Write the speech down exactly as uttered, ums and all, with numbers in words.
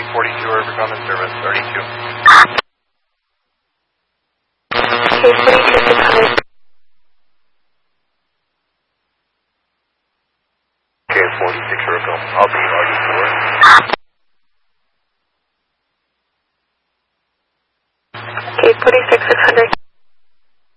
forty-two, Overcome in service, thirty-two. Okay, forty-two, six hundred. Okay, forty-six, Overcome. I'll be R D four. Okay, forty-six, six